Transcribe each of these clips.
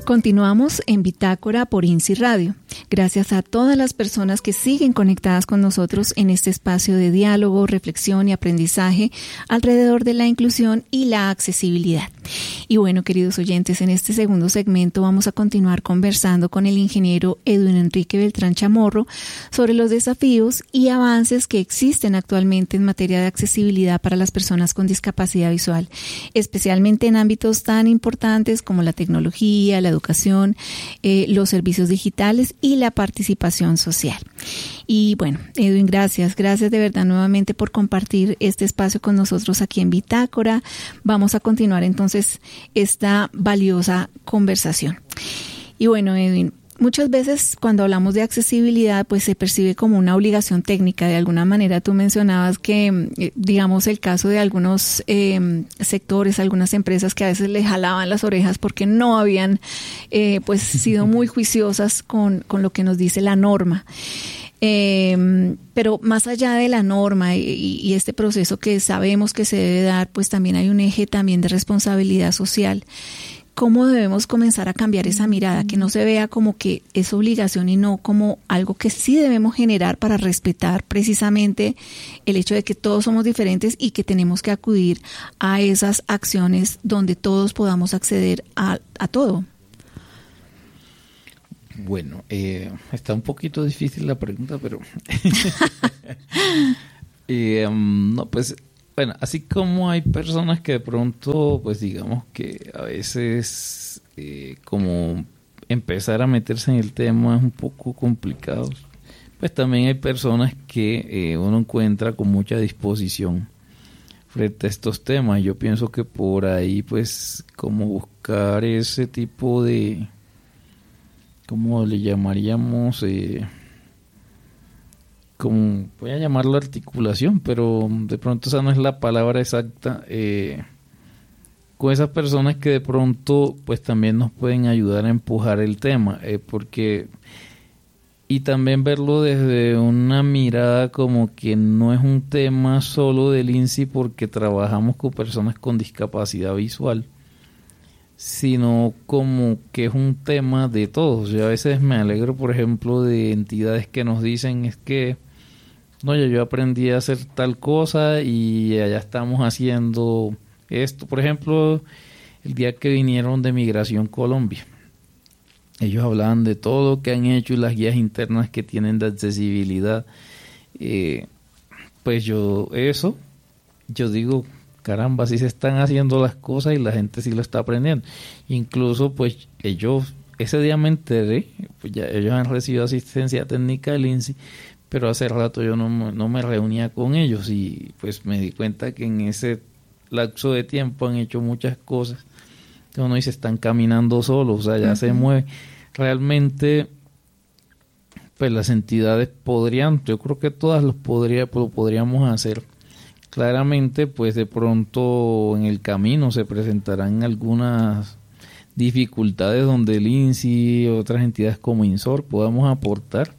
Continuamos en Bitácora por INSI Radio. Gracias a todas las personas que siguen conectadas con nosotros en este espacio de diálogo, reflexión y aprendizaje alrededor de la inclusión y la accesibilidad. Y bueno, queridos oyentes, en este segundo segmento vamos a continuar conversando con el ingeniero Edwin Enrique Beltrán Chamorro sobre los desafíos y avances que existen actualmente en materia de accesibilidad para las personas con discapacidad visual, especialmente en ámbitos tan importantes como la tecnología, la educación, los servicios digitales y la participación social. Y bueno, Edwin, gracias de verdad nuevamente por compartir este espacio con nosotros aquí en Bitácora. Vamos a continuar entonces esta valiosa conversación. Y bueno, Edwin, muchas veces cuando hablamos de accesibilidad, pues se percibe como una obligación técnica. De alguna manera tú mencionabas que, digamos, el caso de algunos sectores, algunas empresas que a veces le jalaban las orejas porque no habían pues sido muy juiciosas con lo que nos dice la norma. Pero más allá de la norma y este proceso que sabemos que se debe dar, pues también hay un eje también de responsabilidad social. ¿Cómo debemos comenzar a cambiar esa mirada? Que no se vea como que es obligación y no como algo que sí debemos generar para respetar precisamente el hecho de que todos somos diferentes y que tenemos que acudir a esas acciones donde todos podamos acceder a todo. Bueno, está un poquito difícil la pregunta, pero no, pues bueno, así como hay personas que de pronto, pues digamos que a veces como empezar a meterse en el tema es un poco complicado, pues también hay personas que uno encuentra con mucha disposición frente a estos temas. Yo pienso que por ahí, pues, como buscar ese tipo de, ¿cómo le llamaríamos? Como voy a llamarlo articulación, pero de pronto esa no es la palabra exacta, con esas personas que de pronto pues también nos pueden ayudar a empujar el tema, porque y también verlo desde una mirada como que no es un tema solo del INSI porque trabajamos con personas con discapacidad visual, sino como que es un tema de todos. Yo a veces me alegro, por ejemplo, de entidades que nos dicen es que no, yo aprendí a hacer tal cosa y allá estamos haciendo esto. Por ejemplo, el día que vinieron de Migración Colombia, ellos hablaban de todo lo que han hecho y las guías internas que tienen de accesibilidad. Pues yo digo, caramba, sí se están haciendo las cosas y la gente sí lo está aprendiendo. Incluso, pues, ese día me enteré, pues ya ellos han recibido asistencia técnica del INSI, pero hace rato yo no me reunía con ellos y pues me di cuenta que en ese lapso de tiempo han hecho muchas cosas. Entonces uno dice, están caminando solos, o sea, ya se mueve. Realmente, pues las entidades yo creo que todas lo podríamos hacer. Claramente, pues de pronto en el camino se presentarán algunas dificultades donde el INSI y otras entidades como INSOR podamos aportar.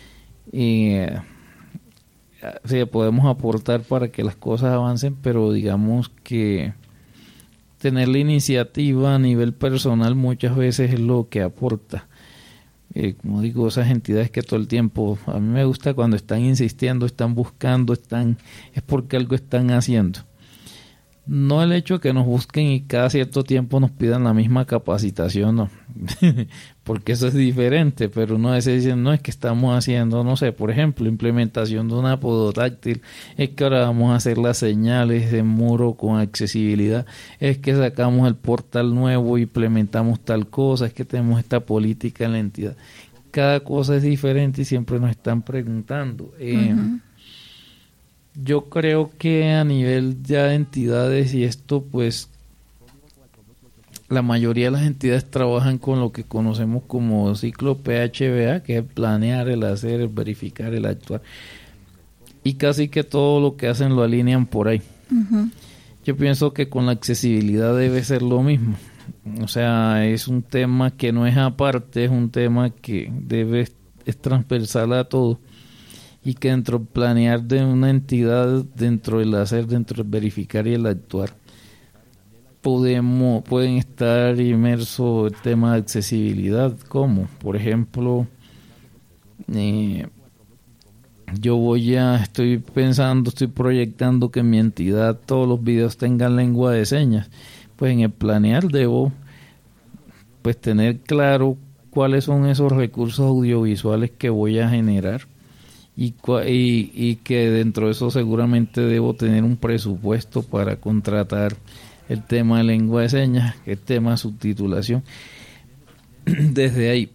Sí, podemos aportar para que las cosas avancen, pero digamos que tener la iniciativa a nivel personal muchas veces es lo que aporta. Como digo, esas entidades que todo el tiempo, a mí me gusta cuando están insistiendo, están buscando, es porque algo están haciendo. No el hecho de que nos busquen y cada cierto tiempo nos pidan la misma capacitación, no, porque eso es diferente, pero uno a veces dice, no, es que estamos haciendo, no sé, por ejemplo, implementación de una podotáctil, es que ahora vamos a hacer las señales de muro con accesibilidad, es que sacamos el portal nuevo, implementamos tal cosa, es que tenemos esta política en la entidad. Cada cosa es diferente y siempre nos están preguntando. Yo creo que a nivel ya de entidades y esto, pues la mayoría de las entidades trabajan con lo que conocemos como ciclo PHBA, que es planear, el hacer, el verificar, el actuar. Y casi que todo lo que hacen lo alinean por ahí. Yo pienso que con la accesibilidad debe ser lo mismo. O sea, es un tema que no es aparte, es un tema que es transversal a todo. Y que dentro del planear de una entidad, dentro del hacer, dentro del verificar y el actuar, pueden estar inmersos el tema de accesibilidad, como por ejemplo, estoy proyectando que en mi entidad todos los videos tengan lengua de señas. Pues en el planear debo pues tener claro cuáles son esos recursos audiovisuales que voy a generar y que dentro de eso seguramente debo tener un presupuesto para contratar el tema de lengua de señas, el tema de subtitulación. Desde ahí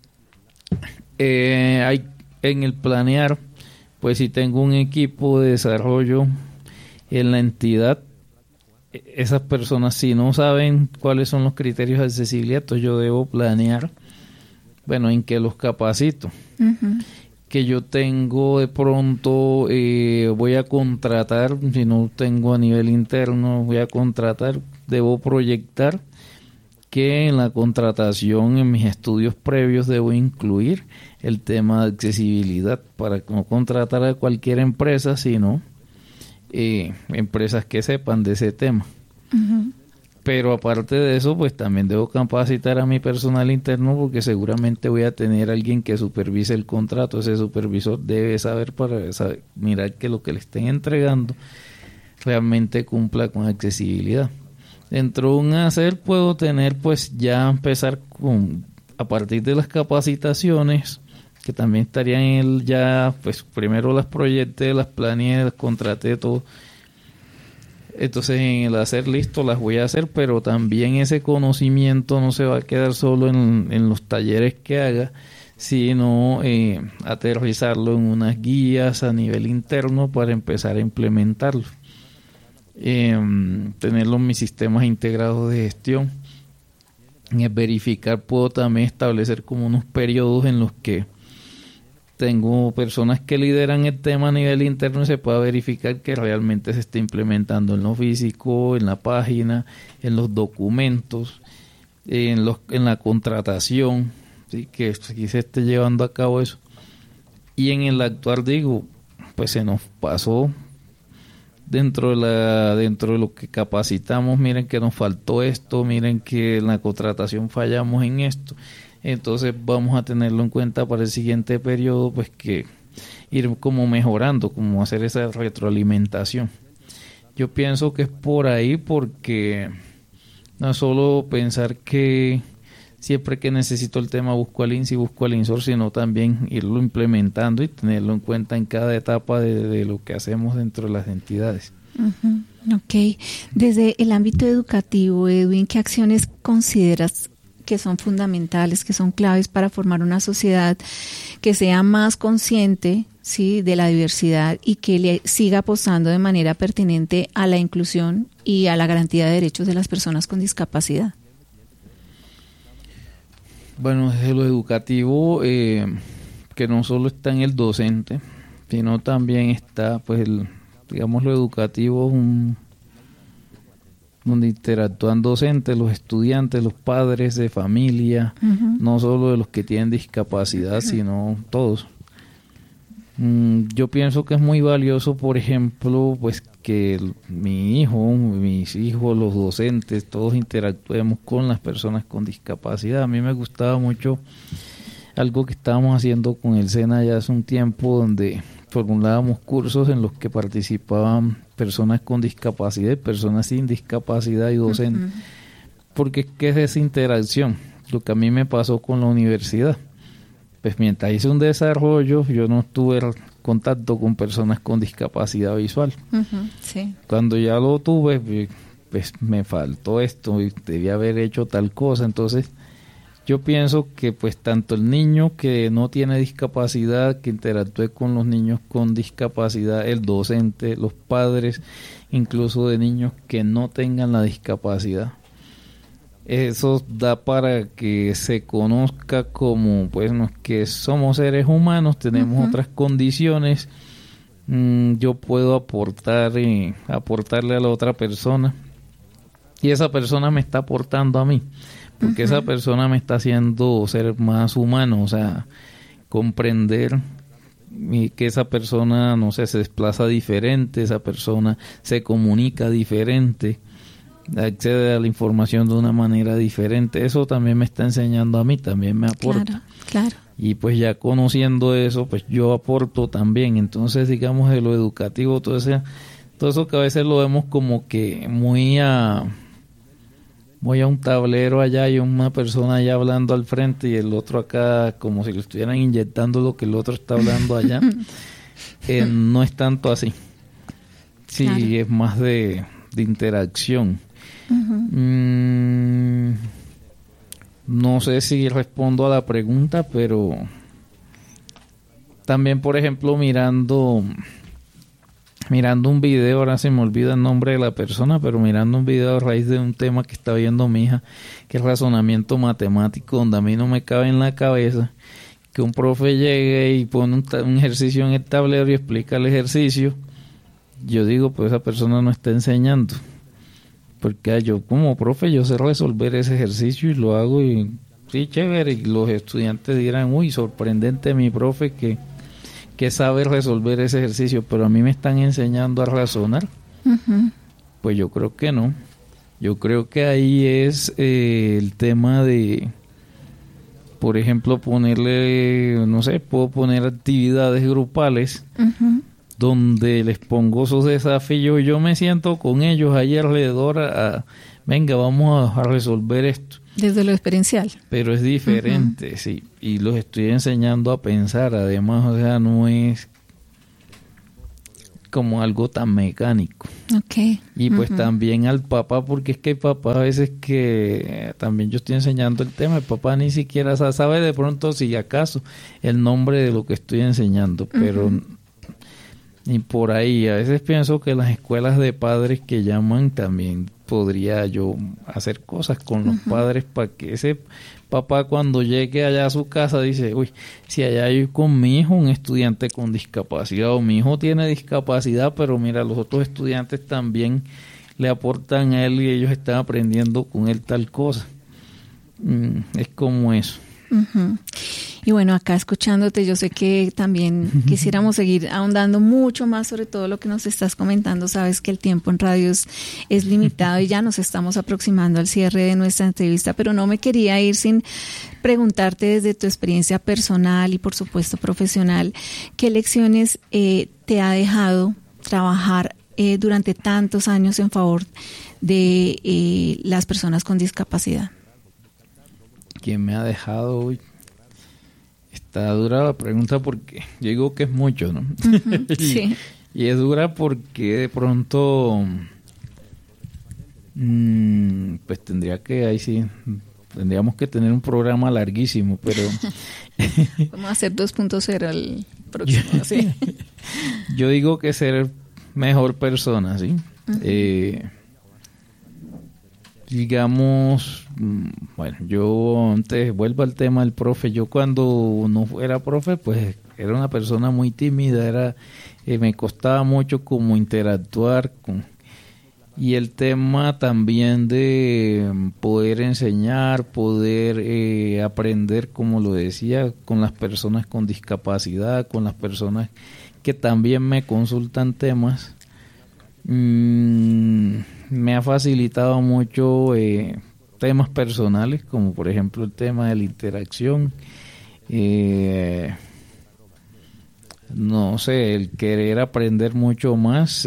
hay en el planear, pues si tengo un equipo de desarrollo en la entidad, esas personas si no saben cuáles son los criterios de accesibilidad, entonces yo debo planear, bueno, en qué los capacito. Uh-huh. Que yo tengo de pronto, voy a contratar, si no tengo a nivel interno, debo proyectar que en la contratación, en mis estudios previos, debo incluir el tema de accesibilidad para no contratar a cualquier empresa, sino empresas que sepan de ese tema. Uh-huh. Pero aparte de eso, pues también debo capacitar a mi personal interno, porque seguramente voy a tener alguien que supervise el contrato. Ese supervisor debe saber mirar que lo que le estén entregando realmente cumpla con accesibilidad. Dentro de un hacer puedo tener, pues ya empezar a partir de las capacitaciones, que también estarían pues primero las proyecté, las planeé, las contraté, todo. Entonces en el hacer listo las voy a hacer, pero también ese conocimiento no se va a quedar solo en los talleres que haga, sino aterrizarlo en unas guías a nivel interno para empezar a implementarlo. Tenerlo en mis sistemas integrados de gestión. Verificar, puedo también establecer como unos periodos en los que tengo personas que lideran el tema a nivel interno y se pueda verificar que realmente se está implementando en lo físico, en la página, en los documentos, en la contratación, ¿sí? Que aquí se esté llevando a cabo eso. Y en el actuar pues se nos pasó dentro de lo que capacitamos, miren que nos faltó esto, miren que en la contratación fallamos en esto. Entonces vamos a tenerlo en cuenta para el siguiente periodo, pues que ir como mejorando, como hacer esa retroalimentación. Yo pienso que es por ahí, porque no solo pensar que siempre que necesito el tema busco al INSS y busco al INSOR, sino también irlo implementando y tenerlo en cuenta en cada etapa de lo que hacemos dentro de las entidades. Uh-huh. Ok. Desde el ámbito educativo, Edwin, ¿qué acciones consideras que son fundamentales, que son claves para formar una sociedad que sea más consciente, ¿sí?, de la diversidad y que le siga apostando de manera pertinente a la inclusión y a la garantía de derechos de las personas con discapacidad? Bueno, desde lo educativo, que no solo está en el docente, sino también está, pues, lo educativo, donde interactúan docentes, los estudiantes, los padres de familia, uh-huh. No solo de los que tienen discapacidad, uh-huh. sino todos. Yo pienso que es muy valioso, por ejemplo, pues que mis hijos, los docentes, todos interactuemos con las personas con discapacidad. A mí me gustaba mucho algo que estábamos haciendo con el SENA ya hace un tiempo, donde formulábamos cursos en los que participaban personas con discapacidad, personas sin discapacidad y docentes, uh-huh. Porque ¿qué es esa interacción? Lo que a mí me pasó con la universidad. Pues mientras hice un desarrollo, yo no tuve contacto con personas con discapacidad visual. Uh-huh, sí. Cuando ya lo tuve, pues me faltó esto y debía haber hecho tal cosa. Entonces, yo pienso que pues tanto el niño que no tiene discapacidad, que interactúe con los niños con discapacidad, el docente, los padres, incluso de niños que no tengan la discapacidad, eso da para que se conozca como, pues, que somos seres humanos, tenemos uh-huh. otras condiciones. Yo puedo aportarle a la otra persona y esa persona me está aportando a mí, porque uh-huh. esa persona me está haciendo ser más humano, o sea, comprender que esa persona, no sé, se desplaza diferente, esa persona se comunica diferente. accede a la información de una manera diferente. Eso también me está enseñando a mí, también me aporta. Claro. Y pues ya conociendo eso, pues yo aporto también. Entonces, digamos, de lo educativo, todo eso que a veces lo vemos como que muy a un tablero allá y una persona allá hablando al frente y el otro acá como si le estuvieran inyectando lo que el otro está hablando allá. No es tanto así. Sí, claro. Es más de interacción. No sé si respondo a la pregunta, pero también, por ejemplo, mirando un video, ahora se me olvida el nombre de la persona, pero mirando un video a raíz de un tema que está viendo mi hija, que es razonamiento matemático, donde a mí no me cabe en la cabeza que un profe llegue y pone un ejercicio en el tablero y explica el ejercicio. Yo digo, pues esa persona no está enseñando. Porque yo como profe yo sé resolver ese ejercicio y lo hago y sí, chévere, y los estudiantes dirán, uy, sorprendente mi profe que sabe resolver ese ejercicio, pero a mí me están enseñando a razonar. Pues yo creo que no. Yo creo que ahí es el tema de, por ejemplo, ponerle, no sé, puedo poner actividades grupales donde les pongo esos desafíos, yo me siento con ellos ahí alrededor venga, vamos a resolver esto. Desde lo experiencial. Pero es diferente, sí, y los estoy enseñando a pensar, además, o sea, no es como algo tan mecánico. Okay. Y pues también al papá, porque es que el papá a veces que también yo estoy enseñando el tema, el papá ni siquiera sabe de pronto si acaso el nombre de lo que estoy enseñando, pero y por ahí, a veces pienso que las escuelas de padres que llaman también podría yo hacer cosas con los padres para que ese papá cuando llegue allá a su casa dice, uy, si allá hay con mi hijo un estudiante con discapacidad o mi hijo tiene discapacidad, pero mira, los otros estudiantes también le aportan a él y ellos están aprendiendo con él tal cosa. Es como eso. Y bueno, acá escuchándote, yo sé que también quisiéramos seguir ahondando mucho más sobre todo lo que nos estás comentando. Sabes que el tiempo en radio es limitado y ya nos estamos aproximando al cierre de nuestra entrevista, pero no me quería ir sin preguntarte desde tu experiencia personal y por supuesto profesional, ¿qué lecciones te ha dejado trabajar durante tantos años en favor de las personas con discapacidad? ¿Quién me ha dejado hoy? Está dura la pregunta porque yo digo que es mucho, ¿no? Sí. Y es dura porque de pronto pues tendríamos que tener un programa larguísimo, pero vamos a hacer 2.0 el próximo, sí. Yo digo que ser mejor persona, ¿sí? Digamos, bueno, yo antes vuelvo al tema del profe. Yo cuando no era profe, pues era una persona muy tímida, me costaba mucho como interactuar y el tema también de poder enseñar, poder aprender, como lo decía, con las personas con discapacidad, con las personas que también me consultan temas. Me ha facilitado mucho temas personales, como por ejemplo el tema de la interacción, no sé, el querer aprender mucho más,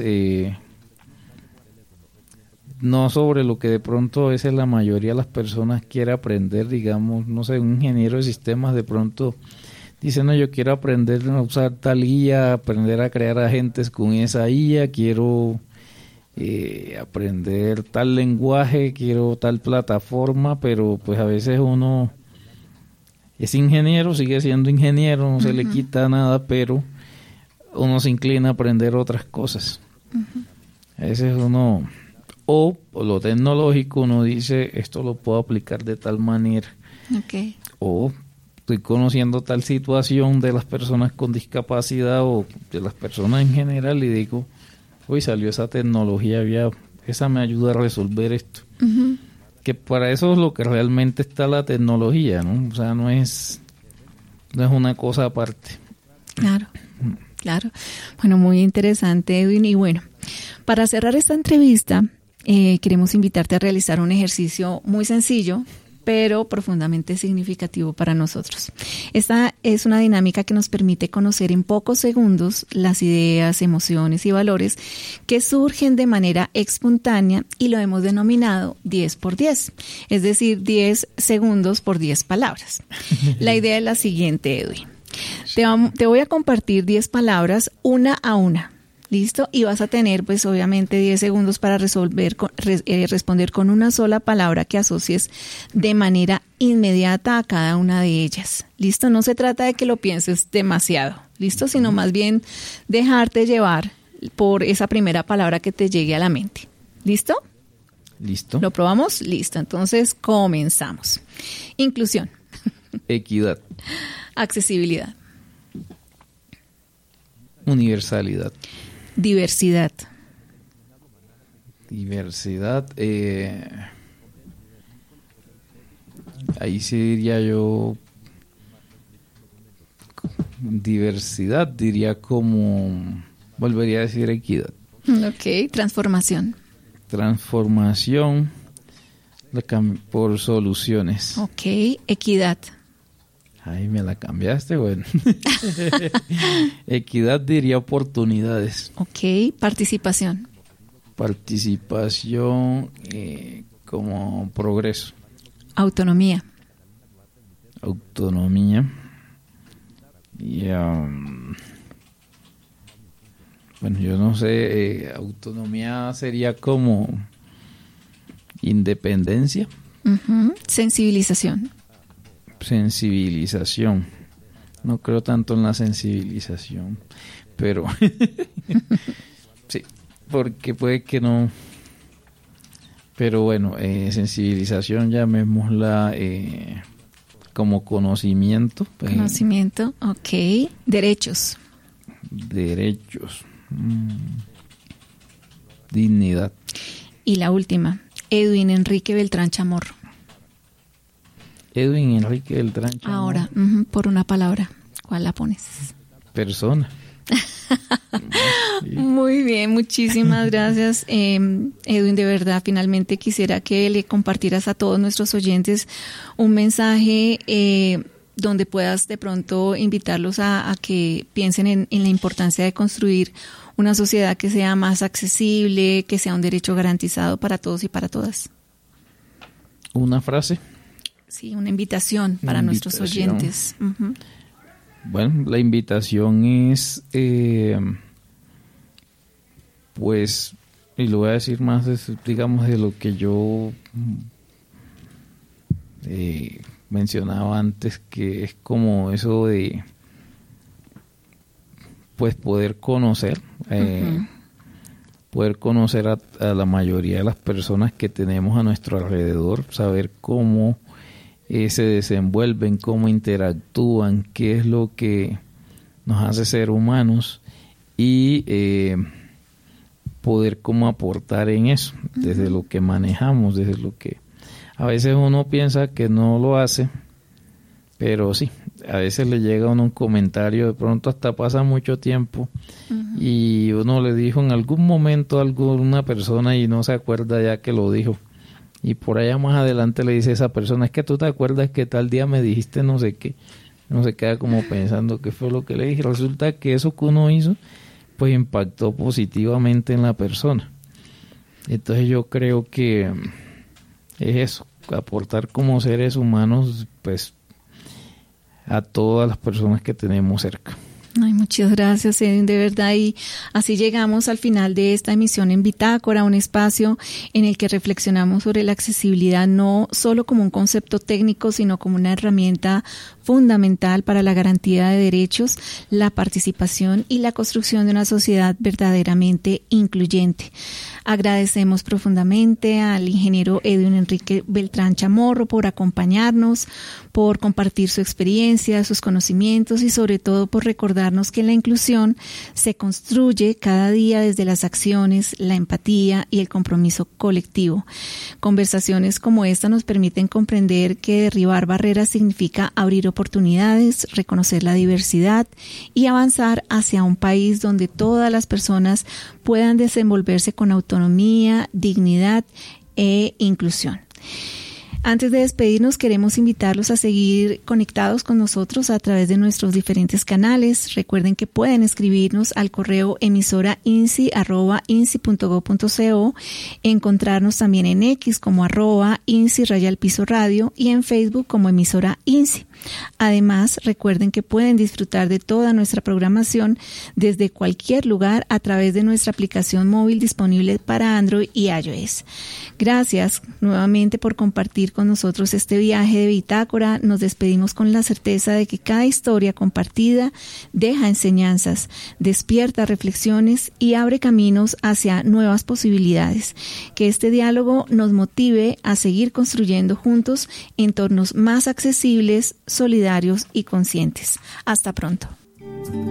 no sobre lo que de pronto a veces la mayoría de las personas quiere aprender, digamos, no sé, un ingeniero de sistemas de pronto dice, no, yo quiero aprender a usar tal IA, aprender a crear agentes con esa IA, quiero aprender tal lenguaje, quiero tal plataforma, pero pues a veces uno es ingeniero, sigue siendo ingeniero, no se le quita nada, pero uno se inclina a aprender otras cosas. A veces uno, o lo tecnológico, uno dice, esto lo puedo aplicar de tal manera. O estoy conociendo tal situación de las personas con discapacidad o de las personas en general y digo, hoy salió esa tecnología, esa me ayuda a resolver esto. Que para eso es lo que realmente está la tecnología, ¿no? O sea, no es una cosa aparte. Claro. Bueno, muy interesante, Edwin. Y bueno, para cerrar esta entrevista, queremos invitarte a realizar un ejercicio muy sencillo, pero profundamente significativo para nosotros. Esta es una dinámica que nos permite conocer en pocos segundos las ideas, emociones y valores que surgen de manera espontánea y lo hemos denominado 10 por 10, es decir, 10 segundos por 10 palabras. La idea es la siguiente, Edwin. Te voy a compartir 10 palabras una a una. ¿Listo? Y vas a tener, pues, obviamente 10 segundos para responder con una sola palabra que asocies de manera inmediata a cada una de ellas. ¿Listo? No se trata de que lo pienses demasiado, ¿listo? Sino más bien dejarte llevar por esa primera palabra que te llegue a la mente. ¿Listo? Listo. ¿Lo probamos? Listo. Entonces, comenzamos. Inclusión. Equidad. Accesibilidad. Universalidad. Diversidad. Diversidad. Ahí sí diría yo. Diversidad, diría como. Volvería a decir equidad. Ok. Transformación. Transformación. Por soluciones. Ok. Equidad. Ahí me la cambiaste, bueno. Equidad diría oportunidades. Ok, participación. Participación como progreso. Autonomía. Autonomía. Y, bueno, yo no sé, autonomía sería como independencia. Uh-huh. Sensibilización. Sensibilización. No creo tanto en la sensibilización, pero sí, porque puede que no. Pero bueno, sensibilización, llamémosla como conocimiento. Conocimiento, ok. Derechos. Derechos. Dignidad. Y la última, Edwin Enrique Beltrán Chamorro. Edwin Enrique Beltrán Chamorro. Ahora, por una palabra, ¿cuál la pones? Persona. Sí. Muy bien, muchísimas gracias, Edwin. De verdad, finalmente quisiera que le compartieras a todos nuestros oyentes un mensaje donde puedas de pronto invitarlos a que piensen en la importancia de construir una sociedad que sea más accesible, que sea un derecho garantizado para todos y para todas. ¿Una frase? Sí, una invitación para nuestros oyentes. Uh-huh. Bueno, la invitación es, pues, y lo voy a decir más, digamos, de lo que yo mencionaba antes, que es como eso de, pues, poder conocer, uh-huh. Poder conocer a la mayoría de las personas que tenemos a nuestro alrededor, saber cómo se desenvuelven, cómo interactúan, qué es lo que nos hace ser humanos y poder cómo aportar en eso, desde lo que manejamos, desde lo que a veces uno piensa que no lo hace, pero sí, a veces le llega a uno un comentario, de pronto hasta pasa mucho tiempo y uno le dijo en algún momento a alguna persona y no se acuerda ya que lo dijo. Y por allá más adelante le dice a esa persona, es que tú te acuerdas que tal día me dijiste no sé qué. Uno se queda como pensando qué fue lo que le dije. Resulta que eso que uno hizo, pues impactó positivamente en la persona. Entonces yo creo que es eso, aportar como seres humanos, pues, a todas las personas que tenemos cerca. Ay, muchas gracias, Edwin, de verdad. Y así llegamos al final de esta emisión en Bitácora, un espacio en el que reflexionamos sobre la accesibilidad no solo como un concepto técnico, sino como una herramienta fundamental para la garantía de derechos, la participación y la construcción de una sociedad verdaderamente incluyente. Agradecemos profundamente al ingeniero Edwin Enrique Beltrán Chamorro por acompañarnos, por compartir su experiencia, sus conocimientos y sobre todo por recordarnos que la inclusión se construye cada día desde las acciones, la empatía y el compromiso colectivo. Conversaciones como esta nos permiten comprender que derribar barreras significa abrir oportunidades, reconocer la diversidad y avanzar hacia un país donde todas las personas puedan desenvolverse con autonomía, dignidad e inclusión. Antes de despedirnos, queremos invitarlos a seguir conectados con nosotros a través de nuestros diferentes canales. Recuerden que pueden escribirnos al correo emisorainsi@insi.go.co, encontrarnos también en X como @INSI_radio y en Facebook como emisora INSI. Además, recuerden que pueden disfrutar de toda nuestra programación desde cualquier lugar a través de nuestra aplicación móvil disponible para Android y iOS. Gracias nuevamente por compartir con nosotros este viaje de Bitácora. Nos despedimos con la certeza de que cada historia compartida deja enseñanzas, despierta reflexiones y abre caminos hacia nuevas posibilidades. Que este diálogo nos motive a seguir construyendo juntos entornos más accesibles, solidarios y conscientes. Hasta pronto.